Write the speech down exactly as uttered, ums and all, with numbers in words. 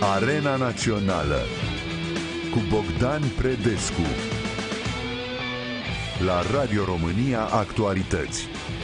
Arena Națională cu Bogdan Predescu la Radio România Actualități.